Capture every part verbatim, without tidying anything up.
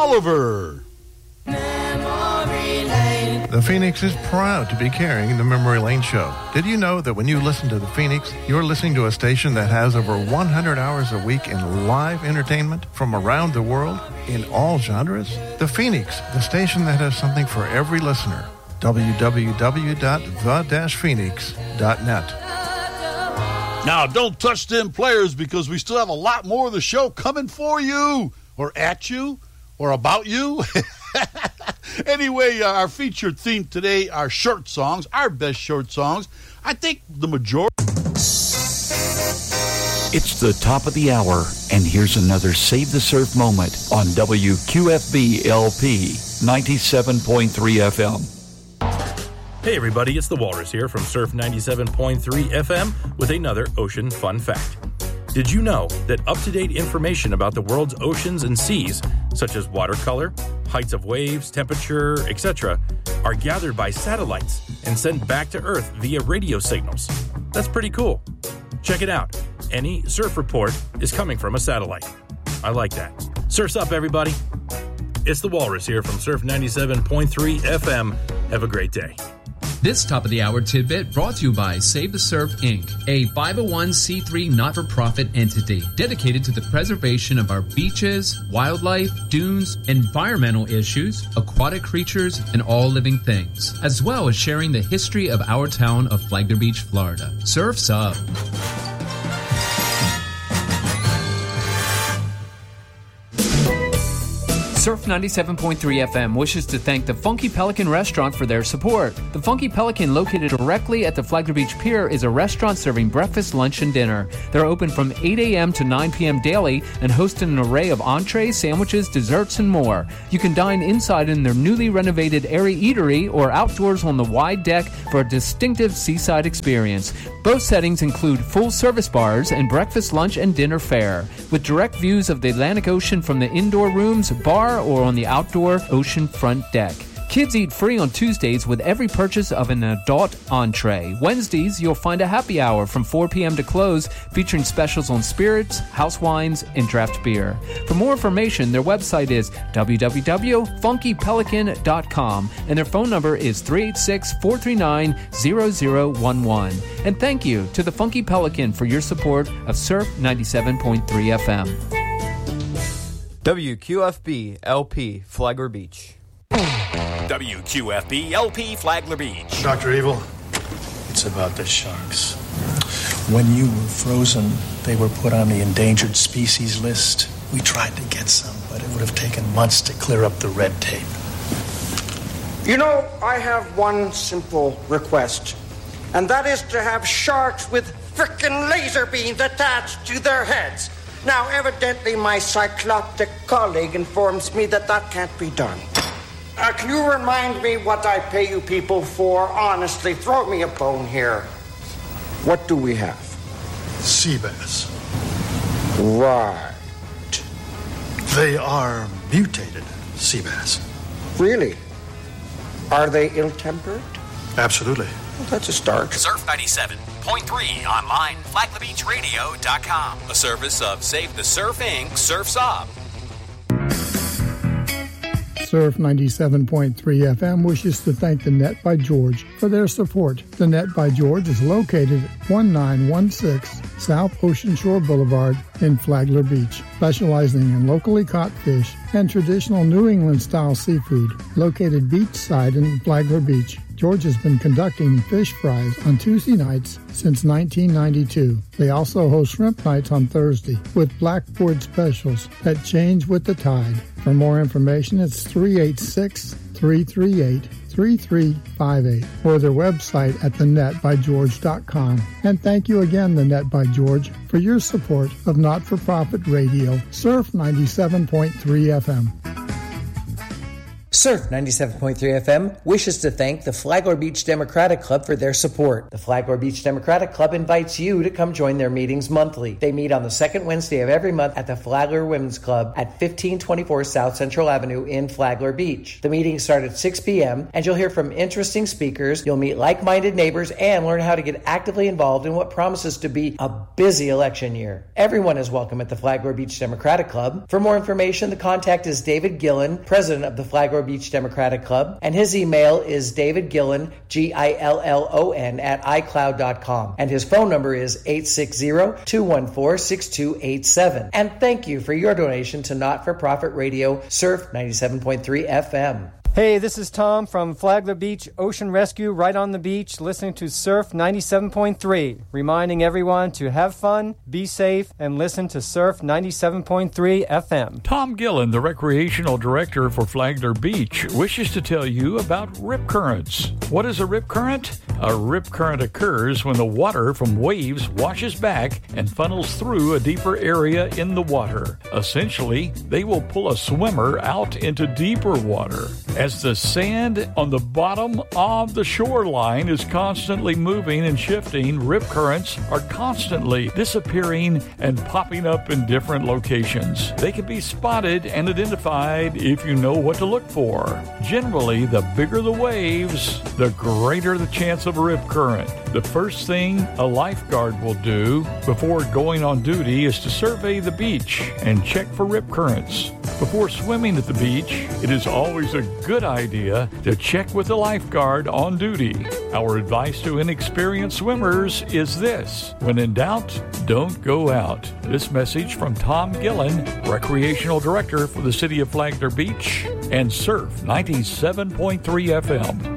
Oliver. The Phoenix is proud to be carrying the Memory Lane Show. Did you know that when you listen to the Phoenix, you're listening to a station that has over one hundred hours a week in live entertainment from around the world in all genres? The Phoenix, the station that has something for every listener. w w w dot the dash phoenix dot net. Now, don't touch them players because we still have a lot more of the show coming for you or at you or about you. Anyway, uh, our featured theme today are short songs, our best short songs. I think the majority... It's the top of the hour, and here's another Save the Surf moment on W Q F B L P ninety-seven point three F M. Hey everybody, it's the Walrus here from Surf ninety-seven point three F M with another ocean fun fact. Did you know that up-to-date information about the world's oceans and seas, such as water color, heights of waves, temperature, et cetera, are gathered by satellites and sent back to Earth via radio signals? That's pretty cool. Check it out. Any surf report is coming from a satellite. I like that. Surf's up, everybody. It's the Walrus here from Surf ninety-seven point three F M. Have a great day. This top-of-the-hour tidbit brought to you by Save the Surf, Incorporated, a five oh one c three not-for-profit entity dedicated to the preservation of our beaches, wildlife, dunes, environmental issues, aquatic creatures, and all living things, as well as sharing the history of our town of Flagler Beach, Florida. Surf's up. Surf ninety-seven point three F M wishes to thank the Funky Pelican Restaurant for their support. The Funky Pelican, located directly at the Flagler Beach Pier, is a restaurant serving breakfast, lunch, and dinner. They're open from eight a.m. to nine p.m. daily and host an array of entrees, sandwiches, desserts, and more. You can dine inside in their newly renovated airy eatery or outdoors on the wide deck for a distinctive seaside experience. Both settings include full-service bars and breakfast, lunch, and dinner fare, with direct views of the Atlantic Ocean from the indoor rooms, bar, or on the outdoor ocean front deck. Kids eat free on Tuesdays with every purchase of an adult entree. Wednesdays, you'll find a happy hour from four p.m. to close, featuring specials on spirits, house wines, and draft beer. For more information, their website is w w w dot funky pelican dot com, and their phone number is three eight six, four three nine, zero zero one one. And thank you to the Funky Pelican for your support of Surf ninety-seven point three F M. W Q F B L P Flagler Beach. W Q F B L P Flagler Beach. Doctor Evil, it's about the sharks. When you were frozen, they were put on the endangered species list. We tried to get some, but it would have taken months to clear up the red tape. You know, I have one simple request, and that is to have sharks with frickin' laser beams attached to their heads. Now, evidently, my cycloptic colleague informs me that that can't be done. Uh, can you remind me what I pay you people for? Honestly, throw me a bone here. What do we have? Sea bass. Right. They are mutated sea bass. Really? Are they ill-tempered? Absolutely. Well, that's a start. Surf ninety-seven point three online, flagler beach radio dot com. A service of Save the Surf, Incorporated. Surf's up. Surf ninety-seven point three F M wishes to thank the Net by George for their support. The Net by George is located at nineteen sixteen South Ocean Shore Boulevard in Flagler Beach, specializing in locally caught fish and traditional New England-style seafood. Located beachside in Flagler Beach, George has been conducting fish fries on Tuesday nights since nineteen ninety-two. They also host shrimp nights on Thursday with blackboard specials that change with the tide. For more information, it's three eight six, three three eight, three three five eight or their website at the net by george dot com. And thank you again, The Net by George, for your support of not-for-profit radio, Surf ninety-seven point three F M. Surf ninety-seven point three F M wishes to thank the Flagler Beach Democratic Club for their support. The Flagler Beach Democratic Club invites you to come join their meetings monthly. They meet on the second Wednesday of every month at the Flagler Women's Club at fifteen twenty-four South Central Avenue in Flagler Beach. The meetings start at six p.m. and you'll hear from interesting speakers, you'll meet like-minded neighbors, and learn how to get actively involved in what promises to be a busy election year. Everyone is welcome at the Flagler Beach Democratic Club. For more information, the contact is David Gillen, president of the Flagler Beach Democratic Club, and his email is davidgillen, G I L L O N, at icloud dot com, and his phone number is eight six zero, two one four, six two eight seven. And thank you for your donation to Not-for-Profit Radio, Surf ninety-seven point three F M. Hey, this is Tom from Flagler Beach Ocean Rescue, right on the beach, listening to Surf ninety-seven point three, reminding everyone to have fun, be safe, and listen to Surf ninety-seven point three F M. Tom Gillen, the recreational director for Flagler Beach, wishes to tell you about rip currents. What is a rip current? A rip current occurs when the water from waves washes back and funnels through a deeper area in the water. Essentially, they will pull a swimmer out into deeper water. As the sand on the bottom of the shoreline is constantly moving and shifting, rip currents are constantly disappearing and popping up in different locations. They can be spotted and identified if you know what to look for. Generally, the bigger the waves, the greater the chance of a rip current. The first thing a lifeguard will do before going on duty is to survey the beach and check for rip currents. Before swimming at the beach, it is always a good idea to check with the lifeguard on duty. Our advice to inexperienced swimmers is this: when in doubt, don't go out. This message from Tom Gillen, Recreational Director for the City of Flagler Beach, and Surf ninety-seven point three F M.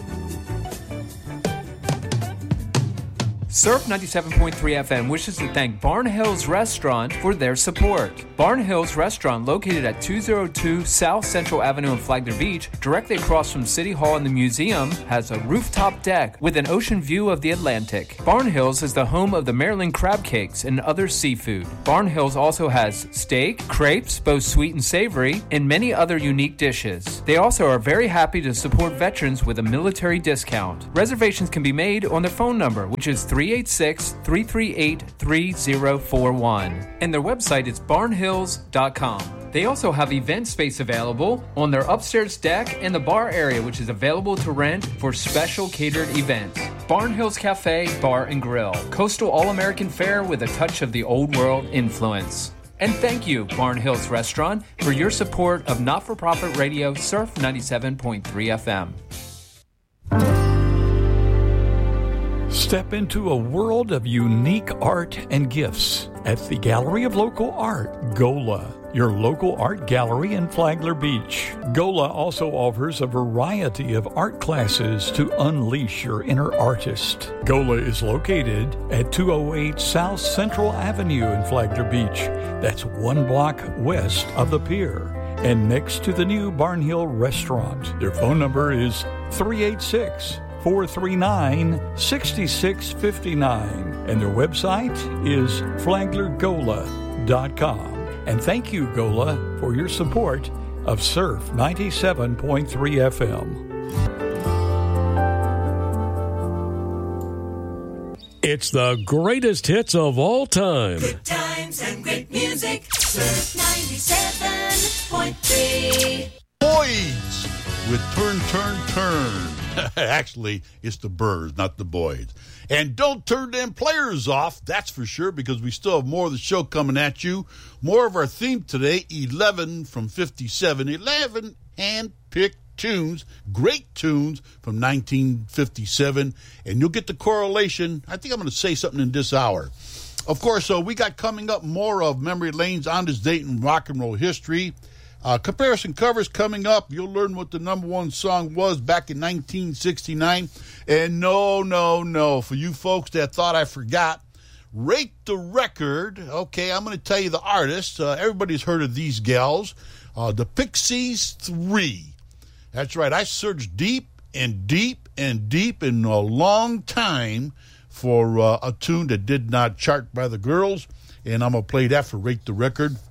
Surf ninety-seven point three F M wishes to thank Barn Hills Restaurant for their support. Barn Hills Restaurant, located at two oh two South Central Avenue in Flagler Beach, directly across from City Hall and the museum, has a rooftop deck with an ocean view of the Atlantic. Barn Hills is the home of the Maryland crab cakes and other seafood. Barn Hills also has steak, crepes, both sweet and savory, and many other unique dishes. They also are very happy to support veterans with a military discount. Reservations can be made on their phone number, which is three eight six, three three eight, three zero four one. And their website is barn hills dot com. They also have event space available on their upstairs deck and the bar area, which is available to rent for special catered events. Barn Hills Cafe, Bar and Grill. Coastal All-American fare with a touch of the old world influence. And thank you, Barn Hills Restaurant, for your support of Not-for-Profit Radio, Surf ninety-seven point three F M. Step into a world of unique art and gifts at the Gallery of Local Art, GOLA, your local art gallery in Flagler Beach. GOLA also offers a variety of art classes to unleash your inner artist. GOLA is located at two oh eight South Central Avenue in Flagler Beach. That's one block west of the pier and next to the new Barnhill Restaurant. Their phone number is three eight six, four three nine, six six five nine, and their website is flagler gola dot com. And thank you, GOLA, for your support of Surf ninety-seven point three F M. It's the greatest hits of all time. Good times and great music. Surf ninety-seven point three. Boys with Turn, Turn, Turn. Actually, it's the Birds, not the Boys. And don't turn them players off, that's for sure, because we still have more of the show coming at you. More of our theme today, eleven from fifty-seven. eleven hand-picked tunes, great tunes from nineteen fifty-seven. And you'll get the correlation. I think I'm going to say something in this hour. Of course, so we got coming up more of Memory Lane's On This Date in Rock and Roll History. Uh, comparison covers coming up. You'll learn what the number one song was back in nineteen sixty-nine. And no, no, no. For you folks that thought I forgot, Rate the Record. Okay, I'm going to tell you the artist. Uh, everybody's heard of these gals. Uh, the Pixies three. That's right. I searched deep and deep and deep in a long time for uh, a tune that did not chart by the girls. And I'm going to play that for Rate the Record.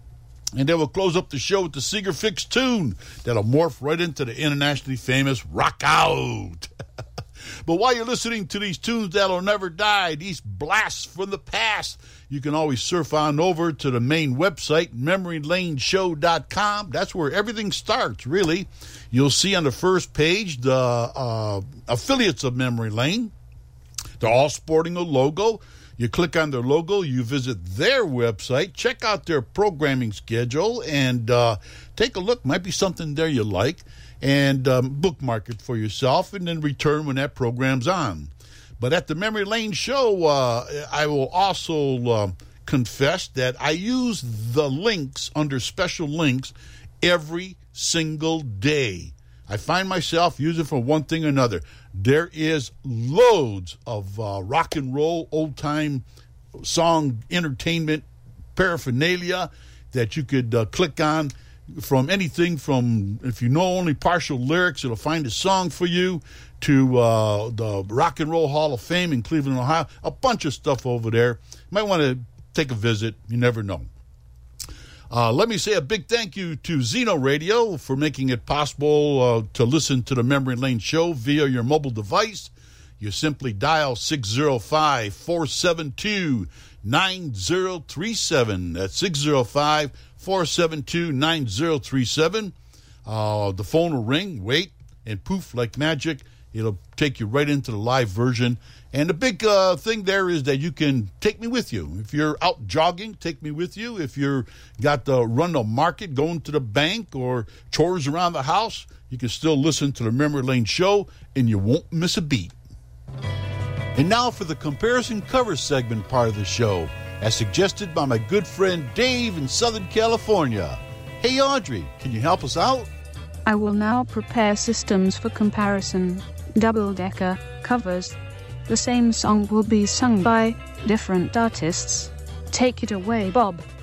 And then we'll close up the show with the Seeger Fix tune that'll morph right into the internationally famous Rock Out. But while you're listening to these tunes that'll never die, these blasts from the past, you can always surf on over to the main website, memory lane show dot com. That's where everything starts, really. You'll see on the first page the uh, affiliates of Memory Lane. They're all sporting a logo. You click on their logo, you visit their website, check out their programming schedule, and uh, take a look. Might be something there you like, and um, bookmark it for yourself, and then return when that program's on. But at the Memory Lane Show, uh, I will also uh, confess that I use the links under special links every single day. I find myself using for one thing or another. There is loads of uh, rock and roll, old-time song entertainment paraphernalia that you could uh, click on, from anything from, if you know only partial lyrics, it'll find a song for you, to uh, the Rock and Roll Hall of Fame in Cleveland, Ohio. A bunch of stuff over there. You might want to take a visit. You never know. Uh, let me say a big thank you to Zeno Radio for making it possible uh, to listen to the Memory Lane Show via your mobile device. You simply dial six oh five, four seven two, nine oh three seven. That's six oh five, four seven two, nine oh three seven. Uh, the phone will ring, wait, and poof, like magic, it'll take you right into the live version. And the big uh, thing there is that you can take me with you. If you're out jogging, take me with you. If you're got to run the market, going to the bank, or chores around the house, you can still listen to the Memory Lane Show, and you won't miss a beat. And now for the comparison cover segment part of the show, as suggested by my good friend Dave in Southern California. Hey, Audrey, can you help us out? I will now prepare systems for comparison. Double-decker covers. The same song will be sung by different artists. Take it away, Bob.